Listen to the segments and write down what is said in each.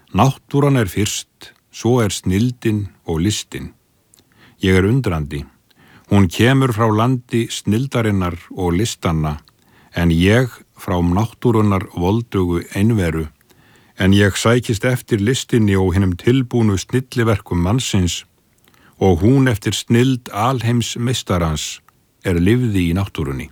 Náttúran fyrst, svo snildin og listin. Ég undrandi. Hún kemur frá landi snildarinnar og listanna, en ég frá náttúrunnar voldugu einveru, en ég sækist eftir listinni og hinum tilbúnu snilliverkum mannsins, og hún eftir snild alheims meistarans lifði í náttúrunni.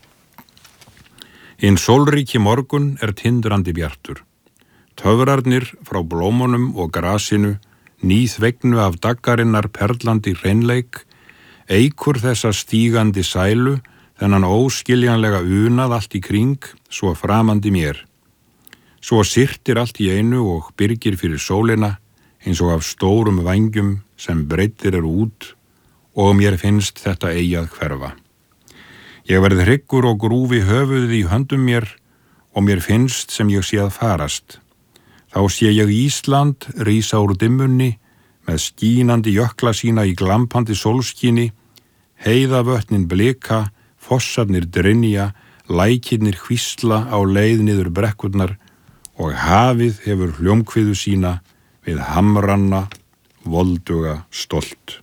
Hinn sólríki morgun tindrandi bjartur. Töfrarnir frá blómunum og grasinu, nýþvegnu af daggarinnar perlandi hreinleik, eikur þessa stígandi sælu, þennan óskiljanlega unað allt í kring, svo framandi mér. Svo syrtir allt í einu og byrgir fyrir sólina, eins og af stórum vængjum sem breiddir út, og mér finnst þetta eigi að hverfa. Ég verð hryggur og grúfi höfuðið í höndum mér, og mér finnst sem ég sé að farast. Þá sé ég Ísland rísa úr dimmunni, með skínandi jökla sína í glampandi sólskíni, heiðavötnin blika, fossarnir drynja, lækirnir hvísla á leið niður brekkurnar, og hafið hefur hljómkviðu sína við hamranna volduga stolt.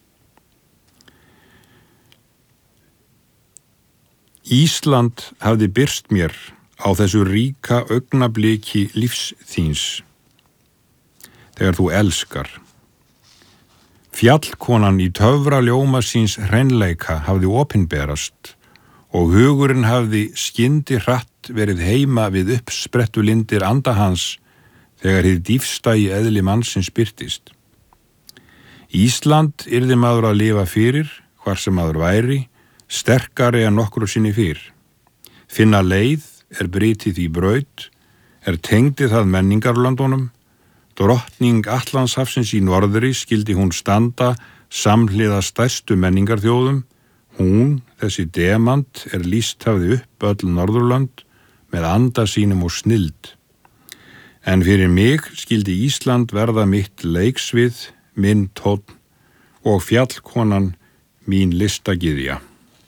Ísland hafði birst mér á þessu ríka augnabliki lífs þíns, þegar þú elskar. Fjallkonan í töfra ljóma síns hreinleika hafði opinberast, og hugurinn hafði skyndi hratt verið heima við uppsprettulindir anda hans, þegar hið dýfsta í eðli mannsins birtist. Ísland yrði maður að lifa fyrir, hvar sem maður væri, sterkari en nokkru sinni fyrr. Finna leið brytið í braut, tengdi það menningarlöndunum, drottning Atlantshafsins í norðri skildi hún standa samhliða stærstu menningarþjóðum, hún, þessi demant, lýst hafði upp öll Norðurlönd með anda sínum og snild. En fyrir mig skildi Ísland verða mitt leiksvið, minn tónn, og fjallkonan mín listagyðja.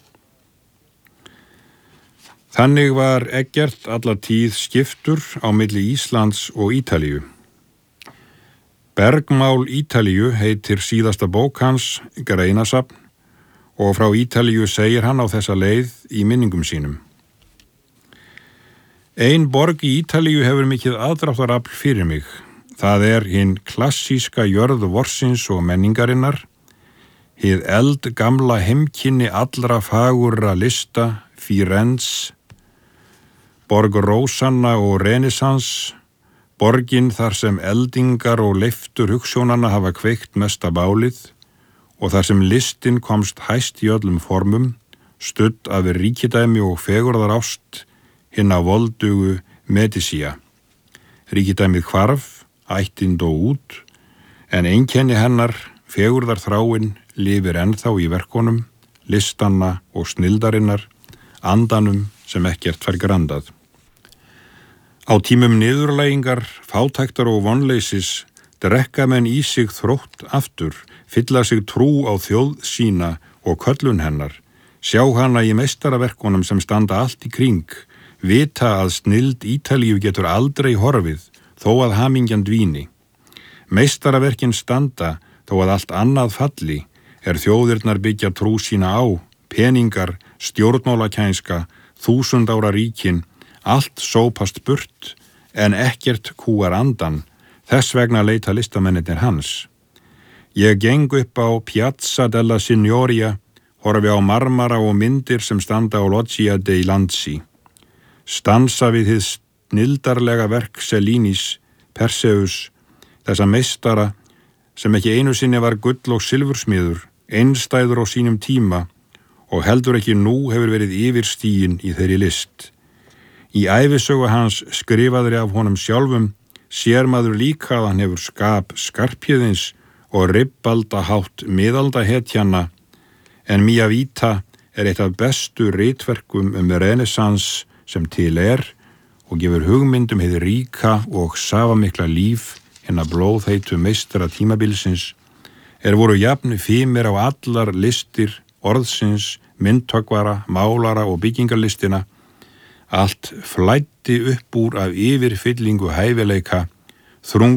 Þannig var Eggert alla tíð skiptur á milli Íslands og Ítalíu. Bergmál Ítalíu heitir síðasta bók hans, greinasafn, og frá Ítalíu segir hann á þessa leið í minningum sínum. Ein borg í Ítalíu hefur mikið aðdráttarafl fyrir mig. Það hinn klassíska jörð vorsins og menningarinnar, hið eldgamla heimkynni allra fagurra lista, Firenze, borg Rósanna og Renaissance, borgin þar sem eldingar og leiftur hugsjónanna hafa kveikt mesta bálið, og þar sem listin komst hæst í öllum formum, studd af ríkidæmi og fegurðarást hinna voldugu Medicia. Ríkidæmið hvarf, ættin dó út, en einkenni hennar, fegurðarþráin, lifir ennþá í verkunum, listanna og snildarinnar, andanum sem ekkert fær grandað. Á tímum niðurlægingar, fátæktar og vonleysis drekka menn í sig þrótt aftur, fylla sig trú á þjóð sína og köllun hennar, sjá hana í meistaraverkunum sem standa allt í kring, vita að snild Ítalíu getur aldrei horfið, þó að hamingjan dvíni. Meistaraverkin standa, þó að allt annað falli, þjóðirnar byggja trú sína á, peningar, stjórnmálakænska, 1000 ára ríkin, allt sópast burt, en ekkert kúar andan, þess vegna leita listamennirnir hans. Ég geng upp á Piazza della Signoria, horfi á marmara og myndir sem standa á Loggia dei Lanzi. Stansa við hið snildarlega verk Cellinis, Perseus, þessa meistara sem ekki einu sinni var gull og silfursmiður, einstæður á sínum tíma og heldur ekki nú hefur verið yfirstiginn í þeirri list. Í ævisögu hans skrifaðri af honum sjálfum sér maður líka að hann hefur skap skarphéðins og ribbalda hátt miðaldahetjanna, en Mia Vita eitt af bestu ritverkum Renaissance sem til og gefur hugmyndum hið ríka og safamikla líf hinna blóðheitu meistara tímabilsins, voru jafn fimir á allar listir orðsins, myndhöggvara, málara og byggingarlistina. Allt flæddi upp úr af yfirfyllingu hæfileika, þrung